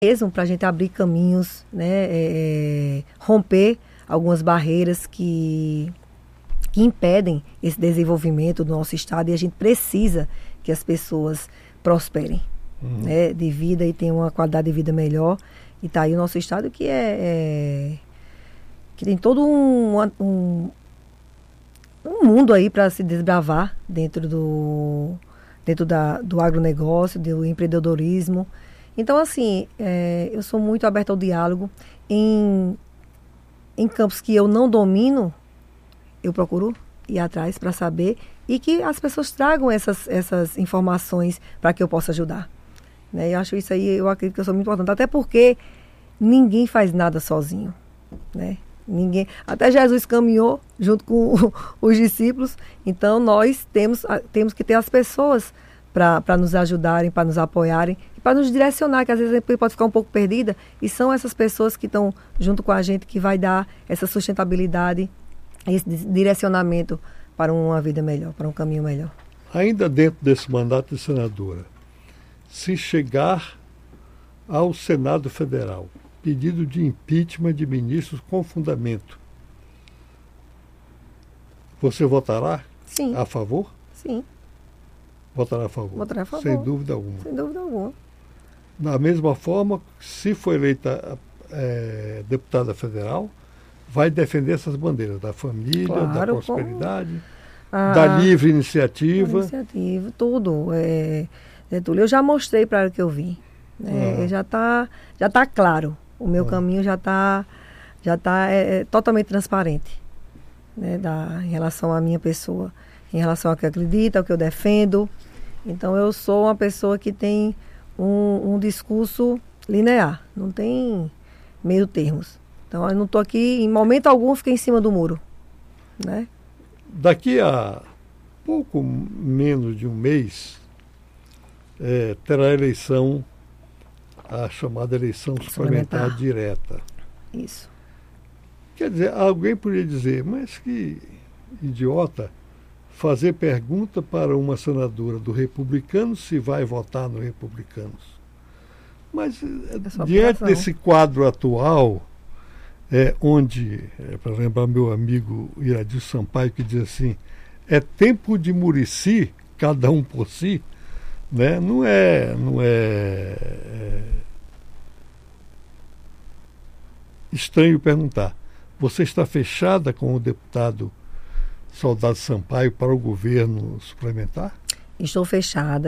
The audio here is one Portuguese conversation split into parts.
mesmo para a gente abrir caminhos, né, romper algumas barreiras que impedem esse desenvolvimento do nosso estado, e a gente precisa que as pessoas prosperem, né, de vida e tenham uma qualidade de vida melhor. E está aí o nosso estado que que tem todo um mundo aí para se desbravar dentro do agronegócio, do empreendedorismo. Então, assim, eu sou muito aberta ao diálogo. Em campos que eu não domino, eu procuro ir atrás para saber e que as pessoas tragam essas informações para que eu possa ajudar. Né? Eu acho isso aí, eu acredito que eu sou muito importante, até porque ninguém faz nada sozinho, né? Ninguém, até Jesus caminhou junto com os discípulos, então nós temos que ter as pessoas para nos ajudarem, para nos apoiarem, para nos direcionar, que às vezes a gente pode ficar um pouco perdida, e são essas pessoas que estão junto com a gente que vai dar essa sustentabilidade, esse direcionamento para uma vida melhor, para um caminho melhor. Ainda dentro desse mandato de senadora, se chegar ao Senado Federal pedido de impeachment de ministros com fundamento, você votará? Sim. A favor? Sim. Votará a favor? Votará a favor. Sem dúvida alguma. Sem dúvida alguma. Da mesma forma, se for eleita deputada federal, vai defender essas bandeiras da família, claro, da prosperidade, da livre iniciativa. Iniciativa, tudo. Eu já mostrei para ela que eu vim. Né? Já tá claro. O meu caminho já está totalmente transparente, né? Em relação à minha pessoa, em relação ao que eu acredito, ao que eu defendo. Então, eu sou uma pessoa que tem um discurso linear, não tem meio termos. Então, eu não estou aqui, em momento algum, fiquei em cima do muro. Né? Daqui a pouco menos de um mês, terá a eleição, a chamada eleição suplementar direta. Isso. Quer dizer, alguém poderia dizer, mas que idiota fazer pergunta para uma senadora do Republicano se vai votar no Republicanos. Mas diante desse quadro atual, onde, para lembrar meu amigo Iradir Sampaio, que diz assim, é tempo de Murici, cada um por si, né? Não é estranho perguntar, você está fechada com o deputado Soldado Sampaio para o governo suplementar? Estou fechada,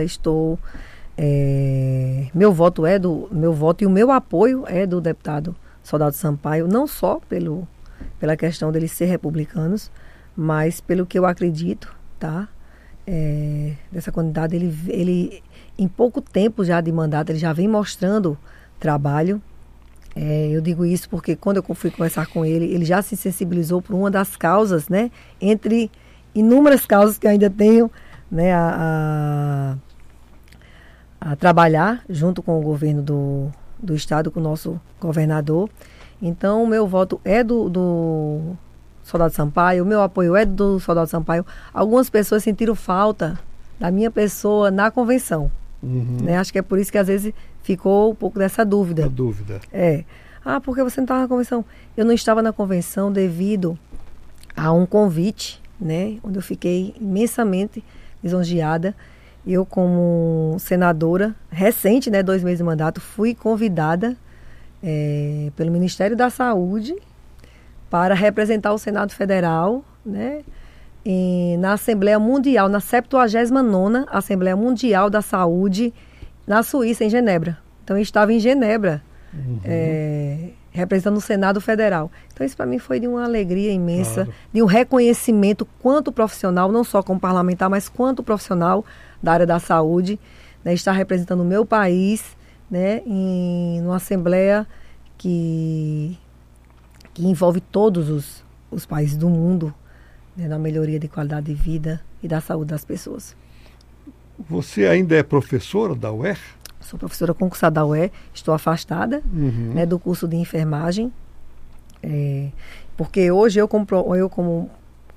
meu voto e o meu apoio é do deputado Soldado Sampaio, não só pela questão deles ser republicanos, mas pelo que eu acredito, tá? Dessa quantidade, ele em pouco tempo já de mandato, ele já vem mostrando trabalho. Eu digo isso porque quando eu fui conversar com ele, ele já se sensibilizou por uma das causas, né? Entre inúmeras causas que eu ainda tenho, né, a trabalhar junto com o governo do estado, com o nosso governador. Então, o meu voto é do Soldado Sampaio, o meu apoio é do Soldado Sampaio. Algumas pessoas sentiram falta da minha pessoa na convenção. Né? Acho que é por isso que às vezes ficou um pouco dessa dúvida. A dúvida. Por que você não estava na convenção? Eu não estava na convenção devido a um convite, né? Onde eu fiquei imensamente lisonjeada. Eu, como senadora recente, né, 2 meses de mandato, fui convidada pelo Ministério da Saúde para representar o Senado Federal, né, na Assembleia Mundial, na 79ª Assembleia Mundial da Saúde, na Suíça, em Genebra. Então, eu estava em Genebra, representando o Senado Federal. Então, isso para mim foi de uma alegria imensa, claro, de um reconhecimento quanto profissional, não só como parlamentar, mas quanto profissional da área da saúde, né, estar representando o meu país, né, numa Assembleia que envolve todos os países do mundo, né, na melhoria de qualidade de vida e da saúde das pessoas. Você ainda é professora da UER? Sou professora concursada da UER, estou afastada, né, do curso de enfermagem, porque hoje eu como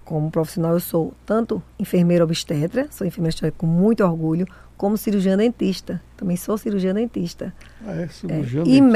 como profissional, eu sou tanto enfermeira obstetra, sou enfermeira obstetra com muito orgulho, como cirurgiã dentista. Também sou cirurgiã dentista. Ah, é cirurgiã E dentista.